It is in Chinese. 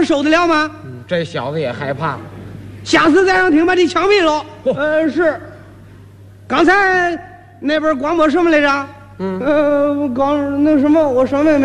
受得了吗？ 这小子也害怕。 下次再让听把你枪毙了。是。刚才那边广播什么来着？刚那什么，我上面没。